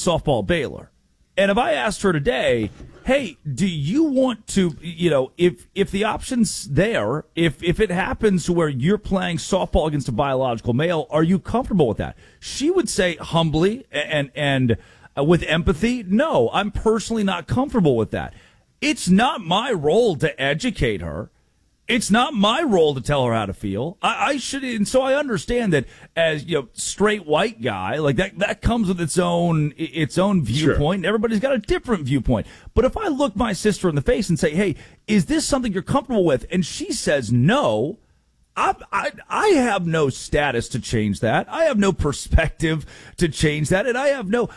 softball at Baylor. And if I asked her today, hey, do you want to, if the option's there, if it happens to where you're playing softball against a biological male, are you comfortable with that? She would say humbly and with empathy, no, I'm personally not comfortable with that. It's not my role to educate her. It's not my role to tell her how to feel. I should, and so I understand that as straight white guy, like that comes with its own viewpoint. Sure. And everybody's got a different viewpoint. But if I look my sister in the face and say, "Hey, is this something you're comfortable with?" and she says no, I have no status to change that. I have no perspective to change that, and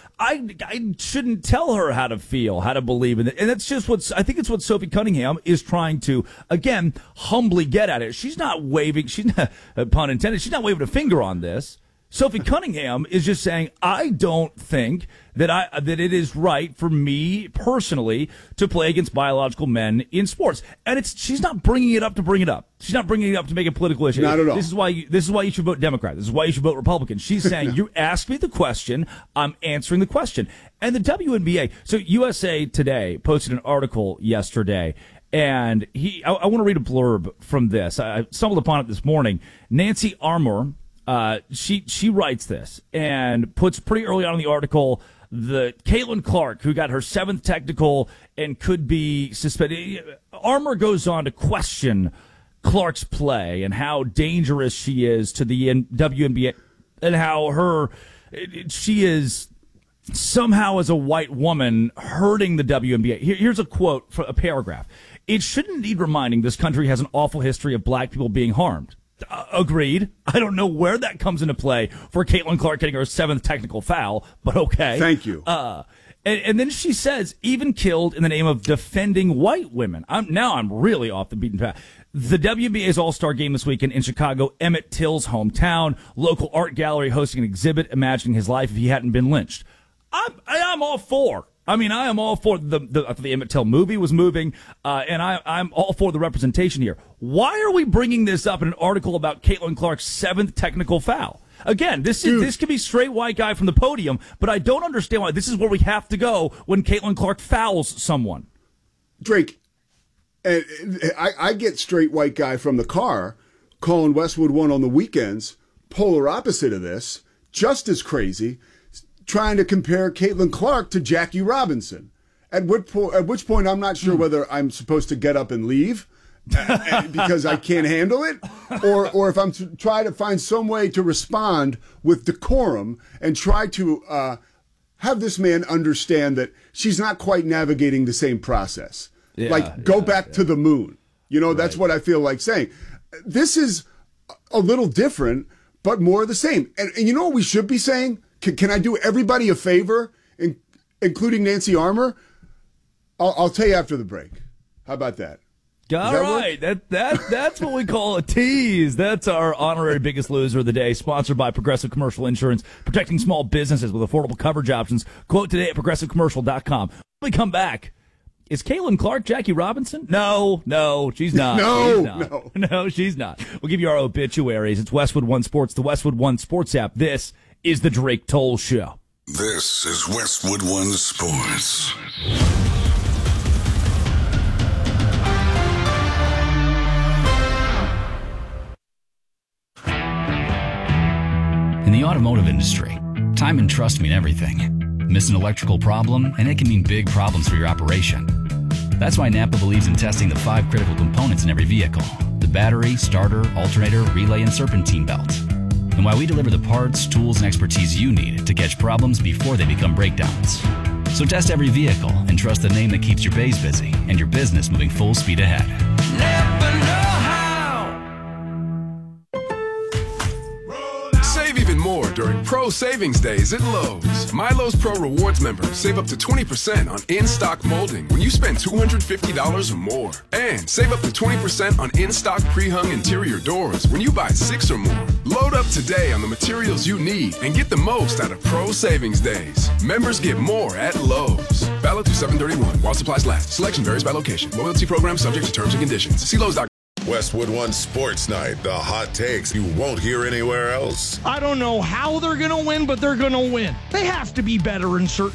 I shouldn't tell her how to feel, how to believe in it. And that's just I think it's what Sophie Cunningham is trying to, again, humbly get at it. She's not waving, pun intended, she's not waving a finger on this. Sophie Cunningham is just saying, I don't think that it is right for me personally to play against biological men in sports. And she's not bringing it up to bring it up. She's not bringing it up to make a political issue. Not at all. This is why you should vote Democrat. This is why you should vote Republican. She's saying, you asked me the question, I'm answering the question. And the WNBA, so USA Today posted an article yesterday, and I want to read a blurb from this. I stumbled upon it this morning. Nancy Armour, she writes this and puts pretty early on in the article the Caitlin Clark, who got her 7th technical and could be suspended. Armour goes on to question Clark's play and how dangerous she is to the WNBA and how she is somehow as a white woman hurting the WNBA. Here's a quote for a paragraph. It shouldn't need reminding this country has an awful history of black people being harmed. Agreed. I don't know where that comes into play for Caitlin Clark getting her 7th technical foul, but okay. Thank you. And then she says, even killed in the name of defending white women. I'm really off the beaten path. The WNBA's All-Star Game this weekend in Chicago, Emmett Till's hometown, local art gallery hosting an exhibit imagining his life if he hadn't been lynched. I'm all for. I am all for the Emmett Till movie was moving, and I'm all for the representation here. Why are we bringing this up in an article about Caitlin Clark's 7th technical foul? Again, this could be straight white guy from the podium, but I don't understand why this is where we have to go when Caitlin Clark fouls someone. Drake, I get straight white guy from the car calling Westwood One on the weekends, polar opposite of this, just as crazy, trying to compare Caitlin Clark to Jackie Robinson. At which point I'm not sure whether I'm supposed to get up and leave because I can't handle it, or if I'm try to find some way to respond with decorum and try to have this man understand that she's not quite navigating the same process. Go back to the moon. That's what I feel like saying. This is a little different, but more of the same. And you know what we should be saying? Can I do everybody a favor, including Nancy Armour? I'll tell you after the break. How about that? All right. That's what we call a tease. That's our honorary biggest loser of the day, sponsored by Progressive Commercial Insurance, protecting small businesses with affordable coverage options. Quote today at progressivecommercial.com. When we come back, is Caitlin Clark Jackie Robinson? No, she's not. No, she's not. We'll give you our obituaries. It's Westwood One Sports, the Westwood One Sports app. This is the Drake Toll Show. This is Westwood One Sports. In the automotive industry, time and trust mean everything. Miss an electrical problem, and it can mean big problems for your operation. That's why Napa believes in testing the 5 critical components in every vehicle: the battery, starter, alternator, relay, and serpentine belt. And why we deliver the parts, tools, and expertise you need to catch problems before they become breakdowns. So test every vehicle and trust the name that keeps your bays busy and your business moving full speed ahead. Napa know-how. Save even more during Pro Savings Days at Lowe's. My Lowe's Pro Rewards members save up to 20% on in-stock molding when you spend $250 or more. And save up to 20% on in-stock pre-hung interior doors when you buy 6 or more. Load up today on the materials you need and get the most out of Pro Savings Days. Members get more at Lowe's. Valid through 7/31 while supplies last. Selection varies by location. Loyalty program subject to terms and conditions. See Lowe's.com. Westwood One Sports Night. The hot takes you won't hear anywhere else. I don't know how they're going to win, but they're going to win. They have to be better in certain